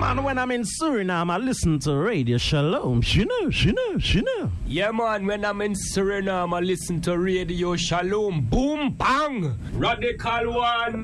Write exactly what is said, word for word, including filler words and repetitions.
man, when I'm in Suriname, I listen to Radio Shalom. She know, she know, she know. Yeah, man, when I'm in Suriname, I listen to Radio Shalom. Boom, bang! Radical one.